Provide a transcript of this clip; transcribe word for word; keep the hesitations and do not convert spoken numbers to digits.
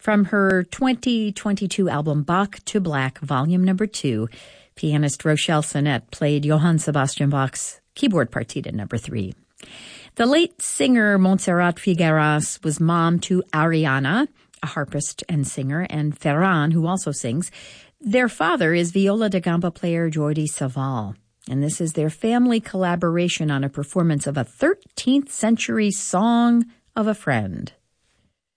From her twenty twenty-two album Bach to Black, volume number two, pianist Rochelle Sonette played Johann Sebastian Bach's keyboard partita number three. The late singer Montserrat Figueras was mom to Ariana, a harpist and singer, and Ferran, who also sings. Their father is viola da gamba player Jordi Savall, and this is their family collaboration on a performance of a thirteenth century song of a friend.